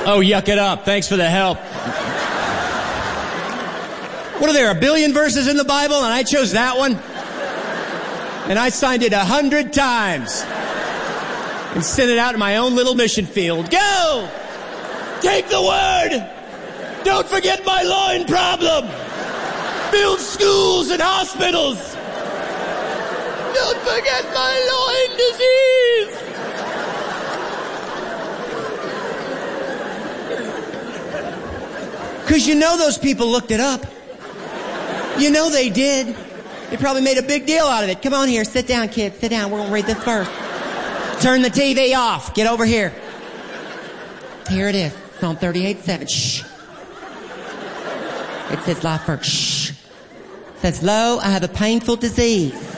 Oh, yuck it up. Thanks for the help. What are there, 1 billion verses in the Bible? And I chose that one. And I signed it 100 times. And sent it out in my own little mission field. Go! Take the word! Don't forget my loin problem! Build schools and hospitals! Don't forget my loin disease! Because you know those people looked it up. You know they did. They probably made a big deal out of it. Come on here, sit down, kids, sit down. We're going to read this first. Turn the TV off. Get over here. Here it is. Psalm 38:7. Shh. It says life first. Shh. It says, lo, I have a painful disease.